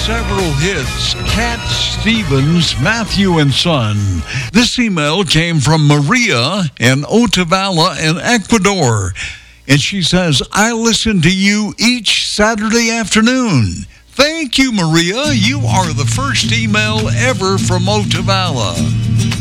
several hits. Cat Stevens, Matthew and Son. This email came from Maria in Otavalo in Ecuador. And she says, I listen to you each Saturday afternoon. Thank you, Maria. You are the first email ever from Otavalo.